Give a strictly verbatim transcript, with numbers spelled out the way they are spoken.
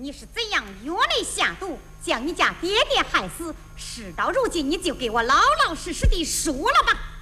你是怎样越雷下毒，将你家爹爹害死？事到如今，你就给我老老实实的说了吧。